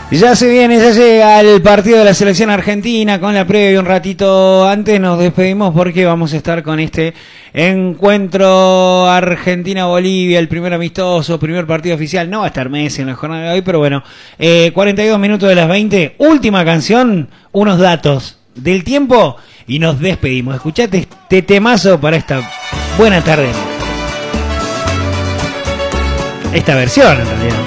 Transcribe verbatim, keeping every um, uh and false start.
Ya se viene, ya llega el partido de la selección argentina con la previa un ratito antes. Nos despedimos porque vamos a estar con este encuentro Argentina-Bolivia, el primer amistoso, primer partido oficial. No va a estar Messi en la jornada de hoy, pero bueno, eh, cuarenta y dos minutos de las veinte, última canción, unos datos del tiempo y nos despedimos. Escuchate este temazo para esta buena tarde. Esta versión en realidad.